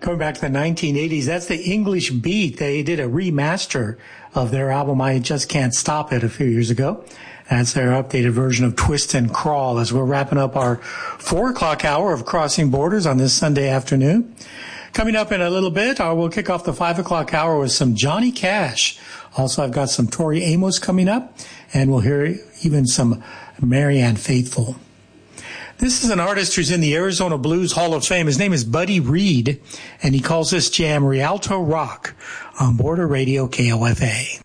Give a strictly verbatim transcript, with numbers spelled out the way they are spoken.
Going back to the nineteen eighties, that's the English Beat. They did a remaster of their album, I Just Can't Stop It, a few years ago. That's their updated version of Twist and Crawl as we're wrapping up our four o'clock hour of Crossing Borders on this Sunday afternoon. Coming up in a little bit, I will kick off the five o'clock hour with some Johnny Cash. Also, I've got some Tori Amos coming up, and we'll hear even some Marianne Faithfull. This is an artist who's in the Arizona Blues Hall of Fame. His name is Buddy Reed, and he calls this jam Rialto Rock on Border Radio K O F A.